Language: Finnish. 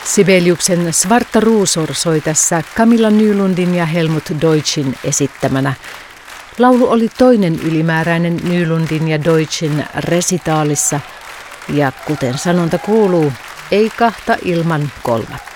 Sibeliuksen Svarta Ruusor soi tässä Camilla Nylundin ja Helmut Deutschin esittämänä. Laulu oli toinen ylimääräinen Nylundin ja Deutschin resitaalissa, ja kuten sanonta kuuluu, ei kahta ilman kolmatta.